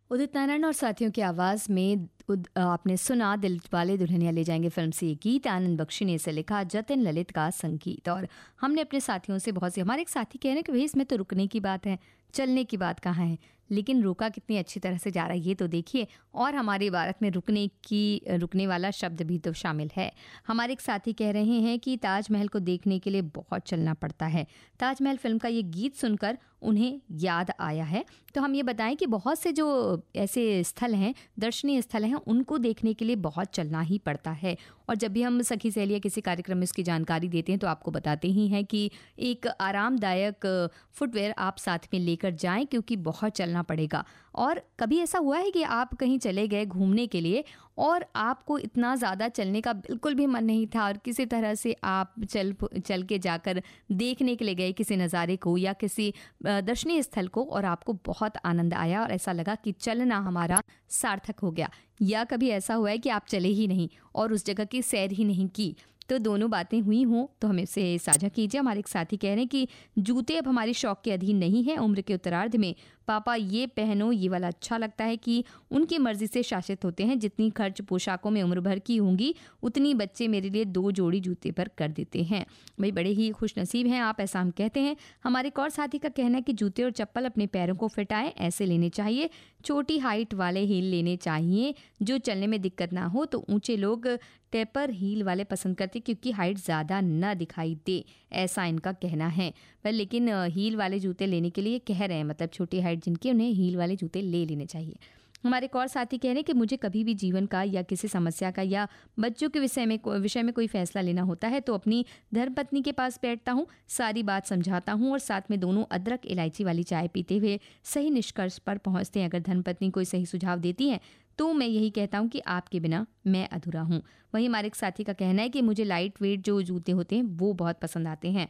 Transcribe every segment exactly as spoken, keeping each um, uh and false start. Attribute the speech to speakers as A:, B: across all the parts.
A: उदित नारायण और साथियों की आवाज़ में उद, आपने सुना दिल वाले दुल्हनिया ले जाएंगे फिल्म से ये गीत। आनंद बख्शी ने इसे लिखा, जतिन ललित का संगीत। और हमने अपने साथियों से बहुत सी, हमारे एक साथी कह रहे हैं कि भाई इसमें तो रुकने की बात है, चलने की बात कहाँ है, लेकिन रोका कितनी अच्छी तरह से जा रहा है ये तो देखिए। और हमारी इबारत में रुकने की रुकने वाला शब्द भी तो शामिल है। हमारे एक साथी कह रहे हैं कि ताजमहल को देखने के लिए बहुत चलना पड़ता है। ताजमहल फिल्म का ये गीत सुनकर उन्हें याद आया है। तो हम ये बताएं कि बहुत से जो ऐसे स्थल हैं, दर्शनीय स्थल हैं, उनको देखने के लिए बहुत चलना ही पड़ता है। और जब भी हम सखी सहेलियां किसी कार्यक्रम में इसकी जानकारी देते हैं तो आपको बताते ही हैं कि एक आरामदायक फुटवेयर आप साथ में लेकर जाएं, क्योंकि बहुत चलना पड़ेगा। और कभी ऐसा हुआ है कि आप कहीं चले गए घूमने के लिए और आपको इतना ज़्यादा चलने का बिल्कुल भी मन नहीं था और किसी तरह से आप चल चल के जाकर देखने के लिए गए किसी नज़ारे को या किसी दर्शनीय स्थल को, और आपको बहुत आनंद आया और ऐसा लगा कि चलना हमारा सार्थक हो गया। या कभी ऐसा हुआ है कि आप चले ही नहीं और उस जगह की सैर ही नहीं की। तो दोनों बातें हुई हों तो हमें से साझा कीजिए। हमारे एक साथी कह रहे हैं कि जूते अब हमारे शौक के अधीन नहीं है। उम्र के उत्तरार्ध में पापा ये पहनो, ये वाला अच्छा लगता है कि उनकी मर्जी से शासित होते हैं। जितनी खर्च पोशाकों में उम्र भर की होंगी उतनी बच्चे मेरे लिए दो जोड़ी जूते पर कर देते हैं। भाई बड़े ही खुश नसीब हैं आप, ऐसा हम कहते हैं। हमारे एक और साथी का कहना है कि जूते और चप्पल अपने पैरों को फिट आए ऐसे लेने चाहिए। छोटी हाइट वाले हील लेने चाहिए जो चलने में दिक्कत ना हो। तो ऊंचे लोग टेपर हील वाले पसंद करते क्योंकि हाइट ज़्यादा न दिखाई दे, ऐसा इनका कहना है। पर लेकिन हील वाले जूते लेने के लिए कह रहे हैं, मतलब छोटी हाइट जिनकी, उन्हें हील वाले जूते ले लेने चाहिए। हमारे एक और साथी कह रहे हैं कि मुझे कभी भी जीवन का या किसी समस्या का या बच्चों के विषय में विषय में कोई फैसला लेना होता है तो अपनी धर्मपत्नी के पास बैठता हूँ, सारी बात समझाता हूँ और साथ में दोनों अदरक इलायची वाली चाय पीते हुए सही निष्कर्ष पर पहुँचते हैं। अगर धर्मपत्नी कोई सही सुझाव देती है तो मैं यही कहता हूँ कि आपके बिना मैं अधूरा हूँ। वहीं हमारे एक साथी का कहना है कि मुझे लाइट वेट जो जूते होते हैं वो बहुत पसंद आते हैं।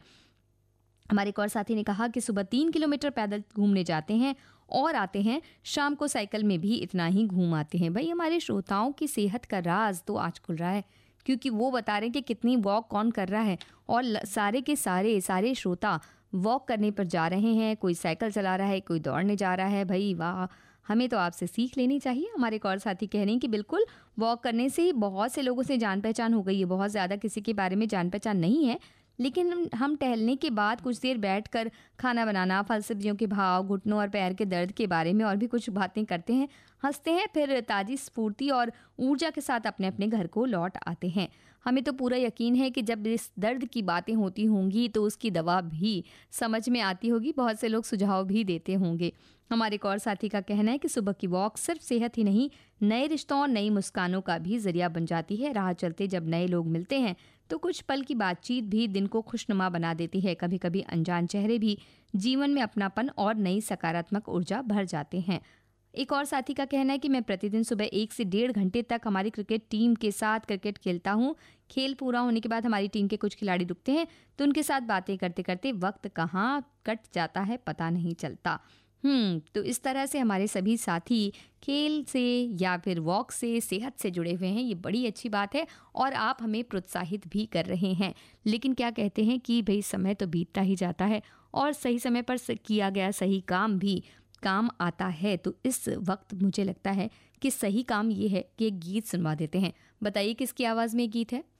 A: हमारे एक और साथी ने कहा कि सुबह तीन किलोमीटर पैदल घूमने जाते हैं और आते हैं, शाम को साइकिल में भी इतना ही घूम आते हैं। भाई हमारे श्रोताओं की सेहत का राज तो आज खुल रहा है, क्योंकि वो बता रहे हैं कि कितनी वॉक कौन कर रहा है। और सारे के सारे सारे श्रोता वॉक करने पर जा रहे हैं, कोई साइकिल चला रहा है, कोई दौड़ने जा रहा है। भाई वाह, हमें तो आपसे सीख लेनी चाहिए। हमारे एक और साथी कह रहे हैं कि बिल्कुल वॉक करने से ही बहुत से लोगों से जान पहचान हो गई है। बहुत ज़्यादा किसी के बारे में जान पहचान नहीं है, लेकिन हम टहलने के बाद कुछ देर बैठकर खाना बनाना, फल सब्जियों के भाव, घुटनों और पैर के दर्द के बारे में और भी कुछ बातें करते हैं, हंसते हैं, फिर ताज़ी स्फूर्ति और ऊर्जा के साथ अपने अपने घर को लौट आते हैं। हमें तो पूरा यकीन है कि जब इस दर्द की बातें होती होंगी तो उसकी दवा भी समझ में आती होगी, बहुत से लोग सुझाव भी देते होंगे। हमारे एक और साथी का कहना है कि सुबह की वॉक सिर्फ सेहत ही नहीं, नए रिश्तों और नई मुस्कानों का भी जरिया बन जाती है। राह चलते जब नए लोग मिलते हैं तो कुछ पल की बातचीत भी दिन को खुशनुमा बना देती है। कभी कभी अनजान चेहरे भी जीवन में अपनापन और नई सकारात्मक ऊर्जा भर जाते हैं। एक और साथी का कहना है कि मैं प्रतिदिन सुबह एक से डेढ़ घंटे तक हमारी क्रिकेट टीम के साथ क्रिकेट खेलता हूँ। खेल पूरा होने के बाद हमारी टीम के कुछ खिलाड़ी रुकते हैं तो उनके साथ बातें करते करते वक्त कहाँ कट जाता है पता नहीं चलता। हम्म तो इस तरह से हमारे सभी साथी खेल से या फिर वॉक से, सेहत से जुड़े हुए हैं। ये बड़ी अच्छी बात है और आप हमें प्रोत्साहित भी कर रहे हैं। लेकिन क्या कहते हैं कि भाई समय तो बीतता ही जाता है और सही समय पर किया गया सही काम भी काम आता है। तो इस वक्त मुझे लगता है कि सही काम ये है कि एक गीत सुनवा देते हैं। बताइए किसकी आवाज़ में गीत है।